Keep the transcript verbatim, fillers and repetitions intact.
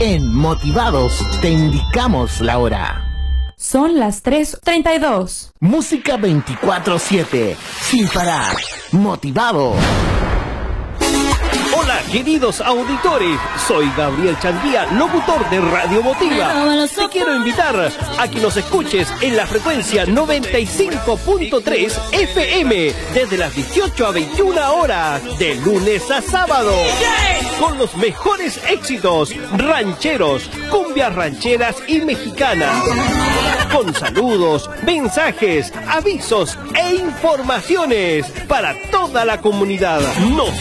En Motivados te indicamos la hora. Son las tres treinta y dos. Música veinticuatro siete, sin parar. Motivado. Hola, queridos auditores, soy Gabriel Chandía, locutor de Radio Motiva. Te quiero invitar a que nos escuches en la frecuencia noventa y cinco punto tres F M desde las dieciocho a veintiuna horas, de lunes a sábado, con los mejores éxitos rancheros, cumbias rancheras y mexicanas, con saludos, mensajes, avisos e informaciones para toda la comunidad. Nos